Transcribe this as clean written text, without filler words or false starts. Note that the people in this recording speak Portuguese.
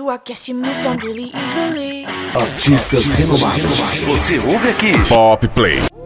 you, I guess you moved on really easily. Artistas renomados. Você ouve aqui Pop Play.